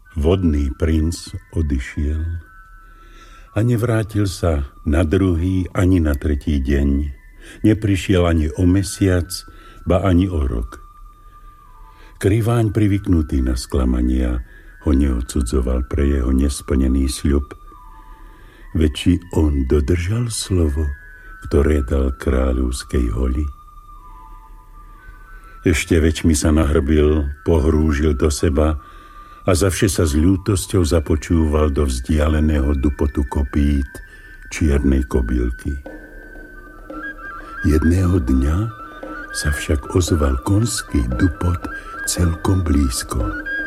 Vodný princ odišiel a nevrátil sa na druhý ani na tretí deň. Neprišiel ani o mesiac, ba ani o rok. Kriváň, privyknutý na sklamania, ho neodsudzoval pre jeho nesplnený sľub, veď či on dodržal slovo, ktoré dal kráľovskej holi. Ešte väčšmi sa nahrbil, pohrúžil do seba a zavše sa s ľútosťou započúval do vzdialeného dupotu kopít čiernej kobylky. Jedného dňa sa však ozval konský dupot celkom blízko.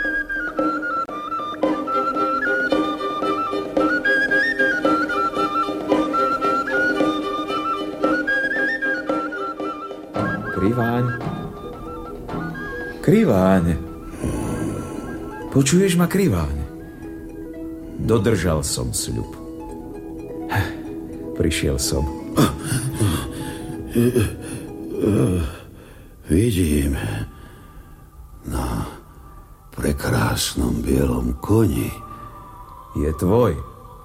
Kriváň. Počuješ ma, Kriváň? Dodržal som sľub. Prišiel som. Vidím na prekrásnom bielom koni. Je tvoj.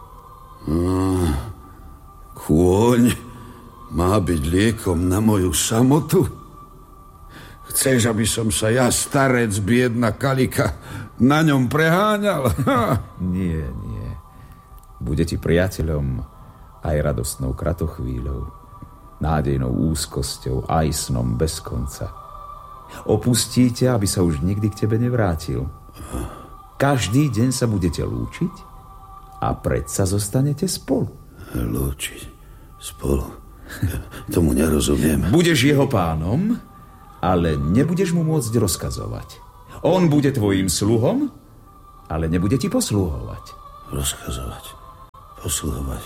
Kôň má byť liekom na moju samotu? Chceš, aby som sa ja, starec, biedna kalika, na ňom preháňal? Nie. Bude ti priateľom aj radostnou kratochvíľou, nádejnou úzkosťou, aj snom bez konca. Opustíte, aby sa už nikdy k tebe nevrátil. Každý deň sa budete lúčiť a predsa zostanete spolu. Lúčiť spolu? Tomu nerozumiem. Budeš jeho pánom, ale nebudeš mu môcť rozkazovať. On bude tvojím sluhom, ale nebude ti poslúhovať. Rozkazovať? Posluhovať?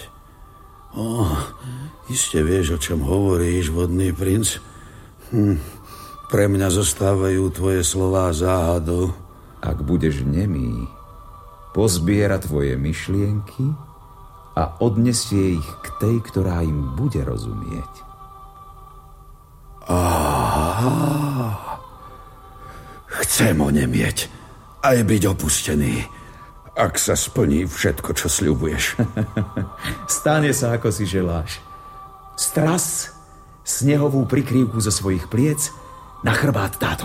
Iste vieš, o čom hovoríš, vodný princ. Pre mňa zostávajú tvoje slová záhadou. Ak budeš nemý, pozbiera tvoje myšlienky a odnesie ich k tej, ktorá im bude rozumieť. Chcem onemieť, aj byť opustený, ak sa splní všetko, čo sľubuješ. Stane sa, ako si želáš. Stras snehovú prikrývku zo svojich pliec na chrbát táto